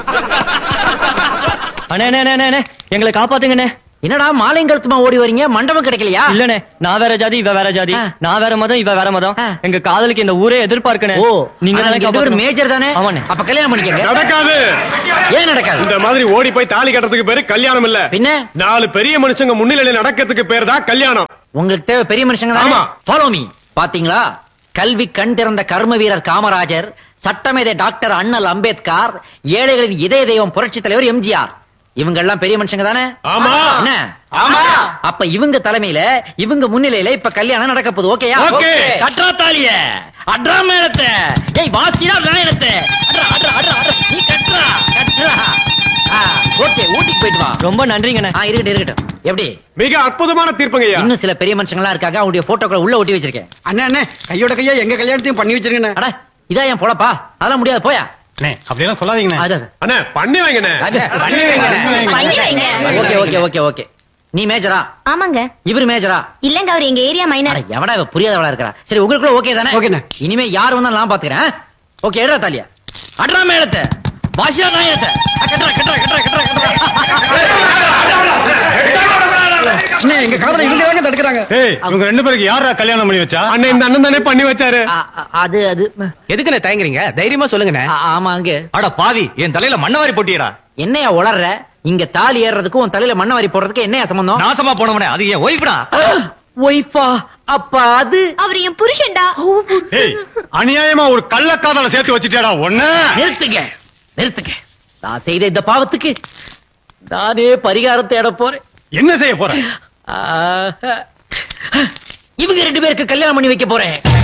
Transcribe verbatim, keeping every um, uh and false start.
அண்ணே அண்ணே அண்ணே எங்களை காப்பாத்துங்கண்ணே. என்னடா மாலைங்கழுத்துமா ஓடி வரீங்க, மண்டபம் கிடைக்கலையா? இல்லண்ணே, நான் வேற ஜாதி, இவ வேற ஜாதி. நான் வேற மதம், இவ வேற மதம். எங்க காதலுக்கு இந்த ஊரே எதிர்பார்க்கனே. ஓ, நீங்க தானே மேஜர் தானே? ஆமாண்ணே. அப்ப கல்யாணம் பண்ணிக்கங்க. நடக்காது. ஏன் நடக்காது? இந்த மாதிரி ஓடி போய் தாலி கட்டுறதுக்கு பேரு கல்யாணம் இல்ல. பின்ன நாலு பெரிய மனுஷங்க முன்னிலையில நடக்கிறதுக்கு பேரு தான் கல்யாணம். உங்களுக்கு தேவை பெரிய மனுஷங்க தானே? ஆமா. Follow me. பாத்தீங்களா, கல்வி கண் திறந்த கர்ம வீரர் காமராஜர், சட்டமேதை டாக்டர் அண்ணல் அம்பேத்கர், ஏழைகளின் இதய தெய்வம் புரட்சி தலைவர் எம்ஜிஆர், இவங்க எல்லாம் பெரிய மனுஷங்க தானே? ஆமா. என்ன? ஆமா. அப்ப இவங்க தலைமையில இவங்க முன்னிலையில இப்ப கல்யாணம் நடக்க போகுது. ஓகேயா? ஓகே. கட்ரா தாலிய, அட்ரா மேளத்தை, ஏய் வாசிடா நாயனத்தை, அட்ரா அட்ரா அட்ரா அட்ரா, நீ கட்ரா கட்ரா. ஓகே, ஊட்டிக்கு போயிட்டு வா. ரொம்ப நன்றிங்கண்ணே. ஆ, இருக்கட்டும் இருக்கட்டும். எப்படி? மிக அற்புதமான தீர்ப்புங்கய்யா. இன்னும் சில பெரிய மனுஷங்க எல்லாம் இருக்காங்க, அவங்களுடைய போட்டோக்களை உள்ள ஒட்டி வச்சிருக்கேன். அண்ணா அண்ணே, கையோட கையா எங்க கல்யாணத்தையும் பண்ணி வச்சிருக்கேன். அட, இதா என் பொழப்பா? அதெல்லாம் முடியாது, போயா. அப்படியெல்லாம் சொல்லாதீங்க. அது அண்ணே பண்ணி வைங்கண்ணே. Okay okay okay okay. நீ மேஜரா? ஆமாங்க. இவரு மேஜரா? இல்லங்க, அவர் எங்க ஏரியா மைனர். அட, எவடா இவ புரியாதவளா இருக்கறா? சரி, உங்களுக்குள்ள ஓகே தானே? ஓகேண்ணே. இனிமே யார் வந்தாலும் நான் பாத்துக்கறேன். ஓகே, எடுடா தாலியா, அட்ரா மேளத்தை, வாசிடா நாயனத்தை, கட்ரா கட்ரா கட்ரா கட்ரா கட்ரா. அண்ணே, எங்க காதல இவங்க தாங்க தடுக்கறாங்க. ஏய், இவங்க ரெண்டு பேருக்கு யாரா கல்யாணம் பண்ணி வச்சா? அண்ணே, இந்த அண்ணன் தானே பண்ணி வச்சாரு. ஆ, ஆ, அது அது எதுக்குண்ணே தயங்குறீங்க? தைரியமா சொல்லுங்கண்ணே. ஆ, ஆமாங்க. அட பாவி, என் தலையில மண்ணவாரி போட்டியடா. என்னையா உளர்ற? இங்க தாலி ஏறதுக்கும் உன் தலையில மண்ணவாரி போடுறதுக்கு என்னையா சம்பந்தம்? நாசமா போனவனே, அது என் ஒய்ஃப்டா. ஒய்ஃபா? அப்ப அது அவர் என் புருஷன்டா. ஏய், அநியாயமா ஒரு கள்ளக்காதல சேர்த்து வச்சிட்டேடா ஒண்ணு. நிறுத்துங்க நிறுத்துங்க. நான் செய்த இந்த பாவத்துக்கு நானே பரிகாரம் தேட போறேன். என்ன செய்ய போற? ஆஹா. இவங்க ரெண்டு பேருக்கு கல்யாணம் பண்ணி வைக்க போறேன்.